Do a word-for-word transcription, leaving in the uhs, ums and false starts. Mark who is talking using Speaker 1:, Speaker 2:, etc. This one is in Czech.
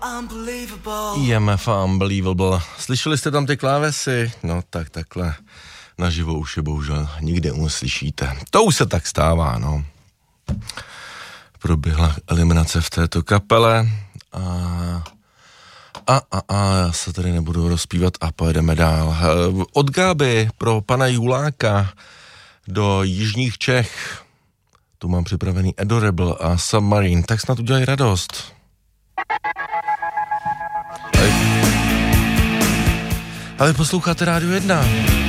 Speaker 1: E M F Unbelievable. Slyšeli jste tam ty klávesy? No tak takhle naživo už je bohužel nikdy uslyšíte. To už se tak stává, no. Proběhla eliminace v této kapele a, a, a, a já se tady nebudu rozpívat a pojedeme dál. Od Gáby pro pana Juláka do jižních Čech. Tu mám připravený Adorable a Submarine, tak snad udělají radost. Ale, ale posloucháte Rádio jedna.